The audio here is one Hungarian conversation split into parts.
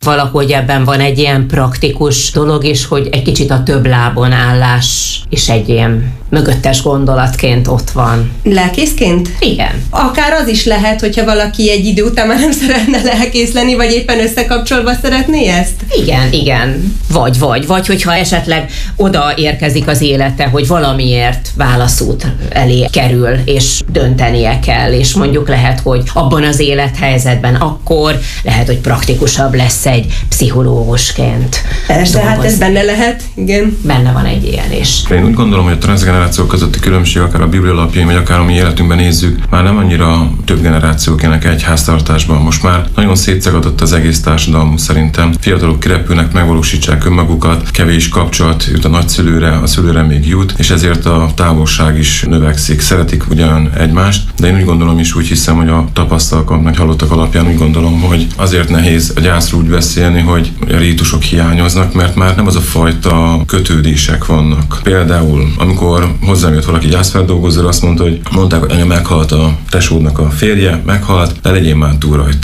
valahogy ebben van egy ilyen praktikus dolog is, hogy egy kicsit a több lábon állás is egy ilyen mögöttes gondolatként ott van. Lelkészként? Igen. Akár az is lehet, hogyha valaki egy idő után már nem szeretne lelkész lenni, vagy éppen összekapcsolva szeretné ezt? Igen. Vagy hogyha esetleg oda érkezik az élete, hogy valamiért válaszút elé kerül, és döntenie kell, és mondjuk lehet, hogy abban az élethelyzetben akkor lehet, hogy praktikusabb lesz egy pszichológusként. Persze, hát ez benne lehet, igen. Benne van egy ilyen is. Én úgy gondolom, hogy a transzgenerációk közötti különbség, akár a Biblia alapjain, vagy akár a mi életünkben nézzük, már nem annyira több generációk élnek egy háztartásban. Most már nagyon szétszagadott az egész társadalmunk szerintem. Fiatalok kirepülnek, megvalósítsák önmagukat, kevés kapcsolat jut a nagyszülőre, a szülőre még jut, és ezért a távolság is növekszik. Szeretik ugyan egymást, de én úgy gondolom és úgy hiszem, hogy a tapasztalatok, meg hallottak alapján úgy gondolom, hogy azért nehéz a gyászról úgy beszélni, hogy a rítusok hiányoznak, mert már nem az a fajta kötődések vannak. Például, amikor hozzám jött valaki gyászfeldolgozóra, azt mondták, hogy anya, meghalt a tesódnak a férje, meghalt, de legyél már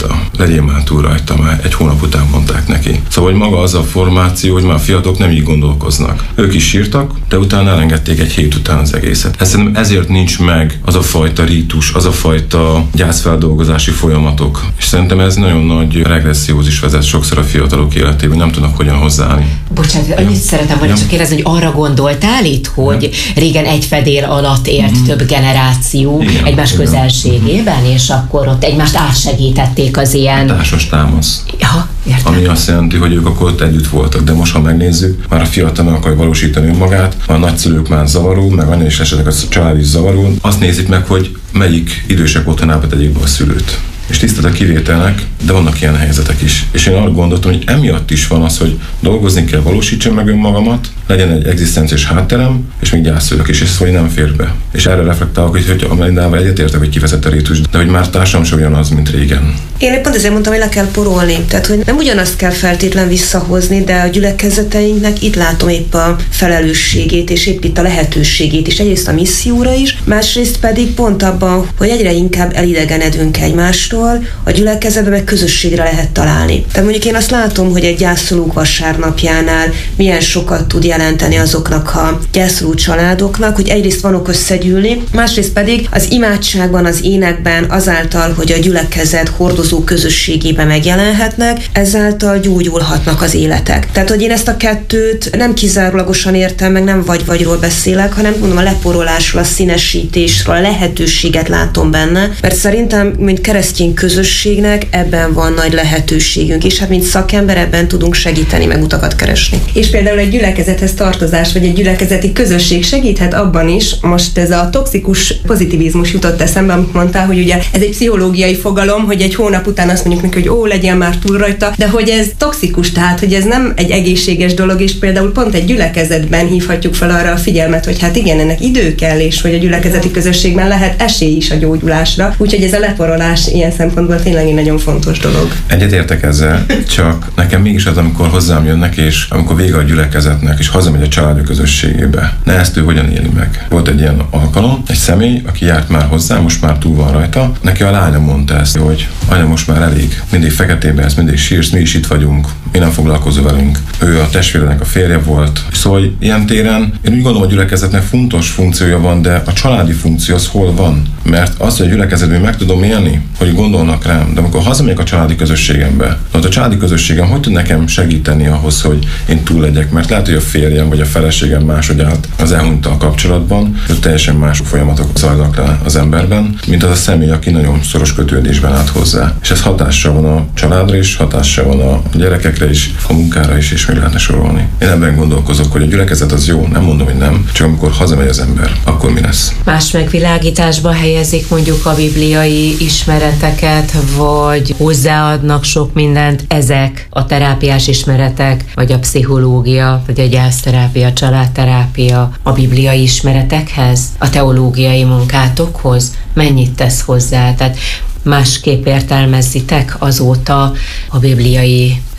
túl rajta, már egy hónap után mondták neki. Szóval, hogy maga az a formáció, hogy már a fiatalok nem így gondolkoznak. Ők is sírtak, de utána elengedték egy hét után az egészet. Szerintem ezért nincs meg az a fajta rítus, az a fajta gyászfeldolgozási folyamatok. És szerintem ez nagyon nagy regressziózis vezet sokszor a fiatalok életében, nem tudnak hogyan hozzáállni. Bocsánat, annyit szeretem volna csak kérdezni, hogy arra gondoltál itt, hogy régen egy fedél alatt élt több generáció egymás közelségében, és akkor ott egymást átsegítették az ilyen... Társas támasz. Ja, értem. Ami azt jelenti, hogy ők akkor ott együtt voltak, de most, ha megnézzük, már a fiatal meg akarja valósítani önmagát, már a nagyszülők már zavaró, meg anya is esetleg a család is zavaró. Azt nézik meg, hogy melyik idősek otthonába tegyék be a szülőt. És tisztelt a kivételnek, de vannak ilyen helyzetek is. És én arra gondoltam, hogy emiatt is van az, hogy dolgozni kell, valósítsam meg önmagamat, legyen egy egzisztenciás hátterem, és még gyászolok is, és ez hogy nem fér be. És erre reflektálok, hogy a Melindával egyetértek, hogy kivezett a rítus, de hogy már társam sem ugyanaz, mint régen. Én pont ezért mondtam, hogy le kell porolni. Tehát, hogy nem ugyanazt kell feltétlen visszahozni, de a gyülekezeteinknek itt látom épp a felelősségét, és épp itt a lehetőségét, és egyrészt a misszióra is, másrészt pedig pont abban, hogy egyre inkább elidegenedünk egymástól, a gyülekezetben meg közösségre lehet találni. Tehát mondjuk én azt látom, hogy egy gyászolók vasárnapjánál milyen sokat tud jelenteni azoknak a gyászoló családoknak, hogy egyrészt vanok összegyűlni, másrészt pedig az imádságban, az énekben, azáltal, hogy a gyülekezet hordozó közösségében megjelenhetnek, ezáltal gyógyulhatnak az életek. Tehát, hogy én ezt a kettőt nem kizárólagosan értem, meg nem vagy-vagyról beszélek, hanem mondom a leporolásról, a színesítésről, a lehetőséget látom benne, mert szerintem, mint keresztény közösségnek ebben van nagy lehetőségünk, és hát mint szakember ebben tudunk segíteni, meg utakat keresni. És például egy gyülekezethez tartozás, vagy egy gyülekezeti közösség segíthet abban is, most ez a toxikus pozitivizmus jutott eszembe, amit mondtál, hogy ugye ez egy pszichológiai fogalom, hogy egy hónap után azt mondjuk neki, hogy legyen már túl rajta, de hogy ez toxikus, tehát hogy ez nem egy egészséges dolog, és például pont egy gyülekezetben hívhatjuk fel arra a figyelmet, hogy hát igen, ennek idő kell, és hogy a gyülekezeti közösségben lehet esély is a gyógyulásra, úgyhogy ez a leporolás ilyen szempontból tényleg egy nagyon fontos dolog. Egyetértek ezzel, csak nekem mégis az, amikor hozzám jönnek, és amikor vége a gyülekezetnek, és hazamegy a család közösségébe. Ne ezt ő hogyan éli meg? Volt egy ilyen alkalom, egy személy, aki járt már hozzá, most már túl van rajta, neki a lánya mondta ezt, hogy anya, most már elég, mindig feketébe ez, mindig sírsz, mi is itt vagyunk, mi nem foglalkozol velünk. Ő a testvérednek a férje volt. Szóval ilyen téren én úgy gondolom, hogy a gyülekezetnek fontos funkciója van, de a családi funkció az hol van? Mert az, hogy a gyülekezetben meg tudom élni, hogy gondolnak rám, de amikor hazamegyek a családi közösségembe, a családi közösségem hogy tud nekem segíteni ahhoz, hogy én túl legyek? Mert lehet, hogy a férjem vagy a feleségem máshogy állt az elhunyttal kapcsolatban, hogy teljesen más folyamatok zajlnak le az emberben, mint az a személy, aki nagyon szoros kötődésben állt hozzá. És ez hatással van a családra is, hatással van a gyerekekre is, a munkára is, és még lehetne sorolni. Én ebben gondolkozok, hogy a gyülekezet az jó, nem mondom, hogy nem, csak amikor hazamegy az ember, akkor mi lesz? Más megvilágításba helyezik mondjuk a bibliai ismereteket, vagy hozzáadnak sok mindent ezek a terápiás ismeretek, vagy a pszichológia, vagy a gyászterápia, a családterápia a bibliai ismeretekhez, a teológiai munkátokhoz? Mennyit tesz hozzá? Tehát másképp értelmezzitek azóta a bibliai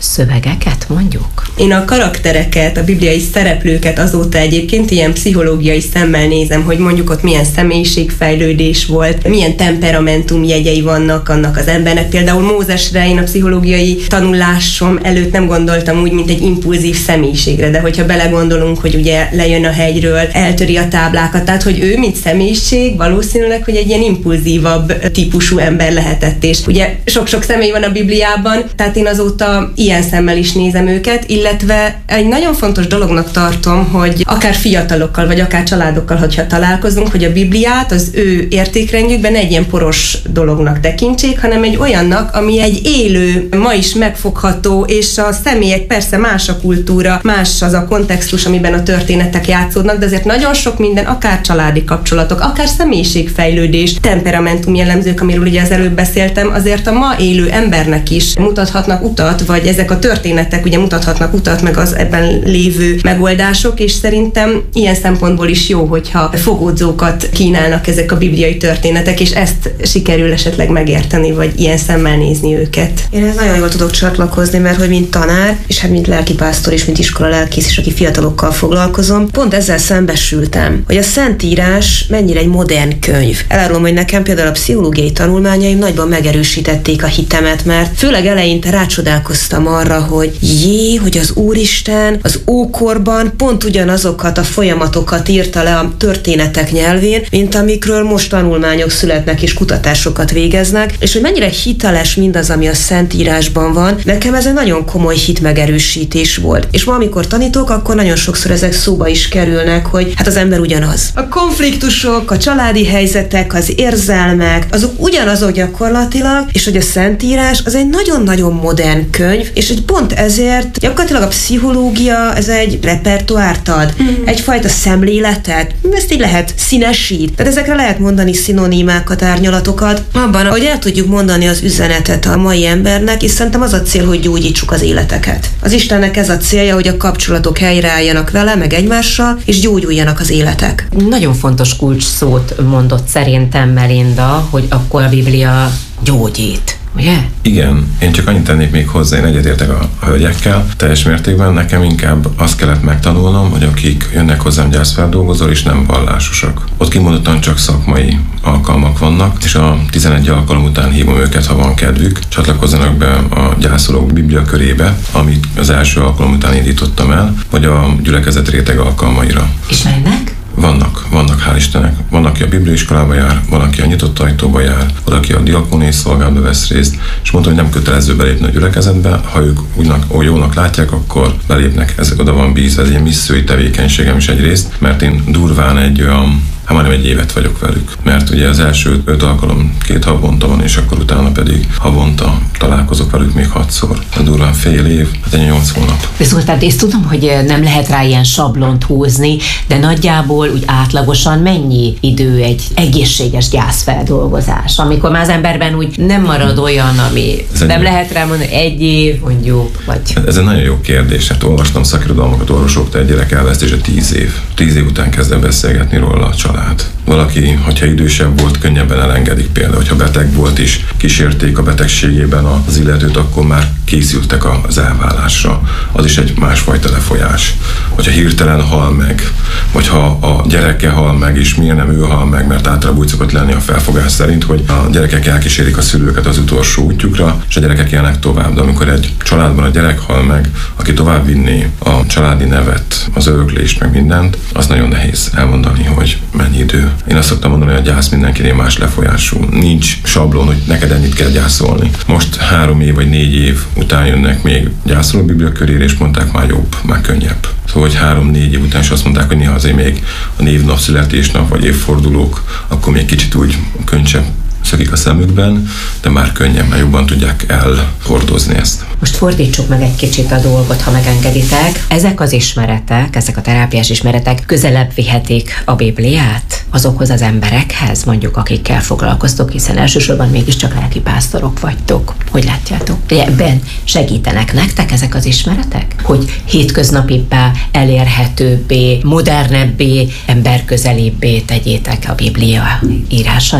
szövegeket mondjuk? Én a karaktereket, a bibliai szereplőket azóta egyébként ilyen pszichológiai szemmel nézem, hogy mondjuk ott milyen személyiségfejlődés volt, milyen temperamentum jegyei vannak annak az embernek. Például Mózesre én a pszichológiai tanulásom előtt nem gondoltam úgy, mint egy impulzív személyiségre, de hogyha belegondolunk, hogy ugye lejön a hegyről, eltöri a táblákat, tehát hogy ő, mint személyiség, valószínűleg, hogy egy ilyen impulzívabb típusú ember lehetett. És ugye sok-sok személy van a Bibliában, tehát én azóta ilyen szemmel is nézem őket, illetve egy nagyon fontos dolognak tartom, hogy akár fiatalokkal, vagy akár családokkal, hogyha találkozunk, hogy a Bibliát az ő értékrendjükben egy ilyen poros dolognak tekintsék, hanem egy olyannak, ami egy élő, ma is megfogható, és a személyek, persze más a kultúra, más az a kontextus, amiben a történetek játszódnak, de azért nagyon sok minden, akár családi kapcsolatok, akár személyiségfejlődés, temperamentum jellemzők, amiről ugye az előbb beszéltem, azért a ma élő embernek is mutathatnak utat, vagy ezek a történetek ugye mutathatnak utat, meg az ebben lévő megoldások, és szerintem ilyen szempontból is jó, hogyha fogódzókat kínálnak ezek a bibliai történetek, és ezt sikerül esetleg megérteni, vagy ilyen szemmel nézni őket. Én ez nagyon jól tudok csatlakozni, mert hogy mint tanár, és hát mint lelkipásztor és mint iskola lelkész is, aki fiatalokkal foglalkozom, pont ezzel szembesültem, hogy a Szentírás mennyire egy modern könyv. Elárulom, hogy nekem például a pszichológiai tanulmányaim nagyban megerősítették a hitemet, mert főleg eleinte rácsodálkoztam arra, hogy hogy az Úristen az ókorban pont ugyanazokat a folyamatokat írta le a történetek nyelvén, mint amikről most tanulmányok születnek és kutatásokat végeznek, és hogy mennyire hiteles mindaz, ami a Szentírásban van. Nekem ez egy nagyon komoly hitmegerősítés volt. És ma, amikor tanítok, akkor nagyon sokszor ezek szóba is kerülnek, hogy hát az ember ugyanaz. A konfliktusok, a családi helyzetek, az érzelmek, azok ugyanazok gyakorlatilag, és hogy a Szentírás az egy nagyon-nagyon modern könyv, és hogy pont ezért gyakorlatilag a pszichológia ez egy repertoárt ad, egyfajta szemléletet, ezt így lehet színesít, tehát ezekre lehet mondani szinonimákat, árnyalatokat, abban, hogy el tudjuk mondani az üzenetet a mai embernek, és szerintem az a cél, hogy gyógyítsuk az életeket. Az Istennek ez a célja, hogy a kapcsolatok helyreálljanak vele, meg egymással, és gyógyuljanak az életek. Nagyon fontos kulcs szót mondott szerintem Melinda, hogy akkor a Biblia gyógyít. Ugye? Igen, én csak annyit tennék még hozzá, én egyetértek a hölgyekkel, teljes mértékben nekem inkább azt kellett megtanulnom, hogy akik jönnek hozzám gyászfeldolgozóra és nem vallásosak. Ott kimondottan csak szakmai alkalmak vannak, és a 11 alkalom után hívom őket, ha van kedvük, csatlakozzanak be a gyászolók Biblia körébe, amit az első alkalom után indítottam el, vagy a gyülekezet réteg alkalmaira. És mennek? Vannak, hál' Istennek. Van, aki a bibliaiskolába jár, van, aki a nyitott ajtóba jár, van, aki a diakóniai szolgálatba vesz részt, és mondta, hogy nem kötelező belépni a gyülekezetbe, ha ők úgy jónak látják, akkor belépnek, ezek oda van bízva, ez egy missziói tevékenységem is egyrészt, mert én durván egy olyan majdnem egy évet vagyok velük, mert ugye az első 5 alkalom 2 havonta van, és akkor utána pedig havonta találkozok velük még 6-szor. Durván fél év, hát ennyi 8 hónap. Viszont ezt tudom, hogy nem lehet rá ilyen sablont húzni, de nagyjából úgy átlagosan mennyi idő egy egészséges gyászfeldolgozás, amikor már az emberben úgy nem marad olyan, ami nem lehet rá mondani, 1 év mondjuk, vagy... Ez egy nagyon jó kérdés. Hát olvastam szakirodalmakat, orvosoktól, egy gyerek elvesztése 10 év. 10 év után kezd el beszélgetni róla a család. Valaki, hogyha idősebb volt, könnyebben elengedik, például, hogyha beteg volt és kísérték a betegségében az illetőt, akkor már készültek az elválásra. Az is egy másfajta lefolyás. Hogyha hirtelen hal meg, vagy ha a gyereke hal meg, és miért nem ő hal meg, mert általában úgy szokott lenni a felfogás szerint, hogy a gyerekek elkísérik a szülőket az utolsó útjukra, és a gyerekek élnek tovább. De amikor egy családban a gyerek hal meg, aki tovább vinné a családi nevet, az öröklést, meg mindent, az nagyon nehéz elmondani, hogy mennyi idő. Én azt szoktam mondani, hogy a gyász mindenkinél más lefolyású. Nincs sablon, hogy neked ennyit kell gyászolni. Most 3 év vagy 4 év után jönnek még gyászoló Biblia körére, és mondták, már jobb, már könnyebb. Szóval, hogy 3-4 év után is azt mondták, hogy néha azért még a névnap, születésnap vagy évfordulók, akkor még kicsit úgy könnyebb szökik a szemükben, de már könnyen, mert jobban tudják elhordozni ezt. Most fordítsuk meg egy kicsit a dolgot, ha megengeditek. Ezek az ismeretek, ezek a terápiás ismeretek közelebb vihetik a Bibliát azokhoz az emberekhez, mondjuk akikkel foglalkoztok, hiszen elsősorban mégiscsak lelkipásztorok vagytok. Hogy látjátok? Ebben segítenek nektek ezek az ismeretek? Hogy hétköznapibbá, elérhetőbbé, modernebbé, emberközelibbé tegyétek a Biblia írásait?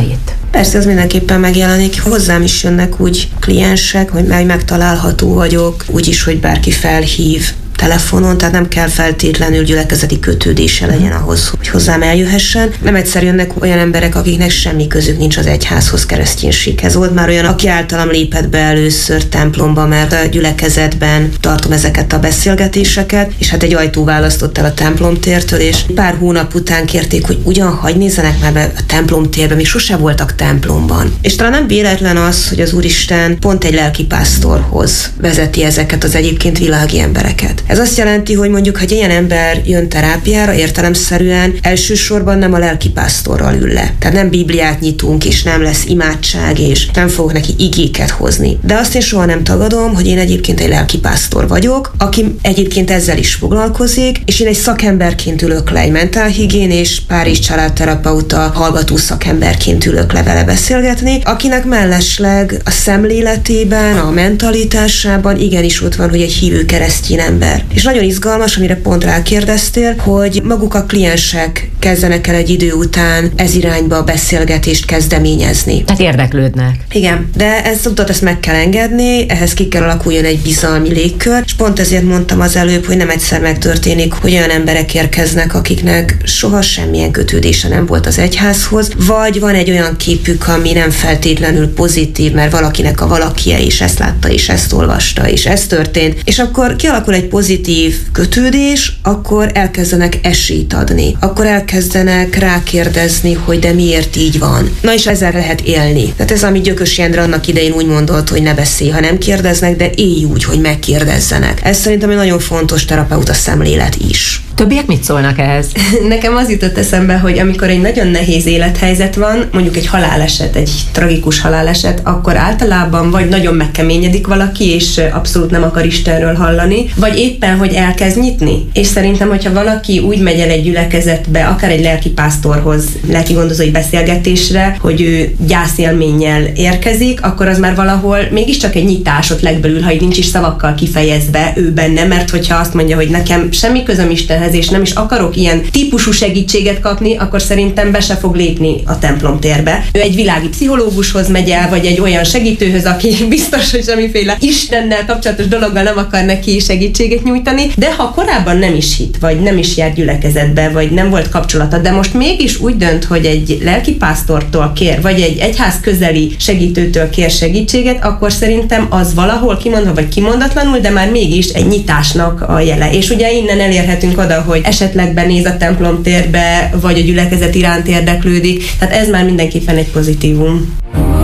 Persze, az mindenképpen megjelenik. Hozzám is jönnek úgy kliensek, hogy megtalálható vagyok, úgyis, hogy bárki felhív telefonon, tehát nem kell feltétlenül gyülekezeti kötődése legyen ahhoz, hogy hozzám eljöhessen. Nem egyszer jönnek olyan emberek, akiknek semmi közük nincs az egyházhoz, kereszténységhez. Volt már olyan, aki általam lépett be először templomba, mert a gyülekezetben tartom ezeket a beszélgetéseket, és hát egy ajtó választott el a templomtértől, és pár hónap után kérték, hogy ugyan hadd nézzenek már be a templomtérbe, még sose voltak templomban. És talán nem véletlen az, hogy az Úristen pont egy lelkipásztorhoz vezeti ezeket az egyébként világi embereket. Ez azt jelenti, hogy mondjuk, ha egy ilyen ember jön terápiára, értelemszerűen elsősorban nem a lelkipásztorral ül le. Tehát nem Bibliát nyitunk, és nem lesz imádság, és nem fogok neki igéket hozni. De azt én soha nem tagadom, hogy én egyébként egy lelkipásztor vagyok, aki egyébként ezzel is foglalkozik, és én egy szakemberként ülök le, egy mentálhigiénés, Párizs családterapeuta, hallgató szakemberként ülök le vele beszélgetni, akinek mellesleg a szemléletében, a mentalitásában igenis ott van, hogy egy hívő keresztény ember. És nagyon izgalmas, amire pont rákérdeztél, hogy maguk a kliensek kezdenek el egy idő után ez irányba a beszélgetést kezdeményezni. Tehát érdeklődnek. Igen, de ezt meg kell engedni, ehhez ki kell alakuljon egy bizalmi légkör, és pont ezért mondtam az előbb, hogy nem egyszer megtörténik, hogy olyan emberek érkeznek, akiknek soha semmilyen kötődése nem volt az egyházhoz, vagy van egy olyan képük, ami nem feltétlenül pozitív, mert valakinek a valakie is ezt látta, és ezt olvasta, és ez történt, és akkor kialakul egy pozitív kötődés, akkor elkezdenek esélyt adni. Akkor elkezdenek rákérdezni, hogy de miért így van. Na és ezzel lehet élni. Tehát ez, amit Gyökös Jendre annak idején úgy mondott, hogy ne beszélj, ha nem kérdeznek, de élj úgy, hogy megkérdezzenek. Ez szerintem egy nagyon fontos terapeuta szemlélet is. Többiek mit szólnak ehhez? Nekem az jutott eszembe, hogy amikor egy nagyon nehéz élethelyzet van, mondjuk egy haláleset, egy tragikus haláleset, akkor általában vagy nagyon megkeményedik valaki, és abszolút nem akar Istenről hallani, vagy éppen, hogy elkezd nyitni. És szerintem, hogyha valaki úgy megy el egy gyülekezetbe, akár egy lelkipásztorhoz, lelkigondozói beszélgetésre, hogy ő gyászélménnyel érkezik, akkor az már valahol mégiscsak egy nyitás ott legbelül, ha így nincs is szavakkal kifejezve ő benne, mert hogyha azt mondja, hogy nekem semmi közöm Istenhez, és nem is akarok ilyen típusú segítséget kapni, akkor szerintem be se fog lépni a templomtérbe. Ő egy világi pszichológushoz megy el, vagy egy olyan segítőhöz, aki biztos, hogy semmiféle Istennel kapcsolatos dologgal nem akar neki segítséget nyújtani, de ha korábban nem is hitt, vagy nem is járt gyülekezetbe, vagy nem volt kapcsolata, de most mégis úgy dönt, hogy egy lelkipásztortól kér, vagy egy egyház közeli segítőtől kér segítséget, akkor szerintem az valahol kimondva, vagy kimondatlanul, de már mégis egy nyitásnak a jele. És ugye innen elérhetünk oda, hogy esetleg benéz a templomtérbe, vagy a gyülekezet iránt érdeklődik, tehát ez már mindenképpen egy pozitívum.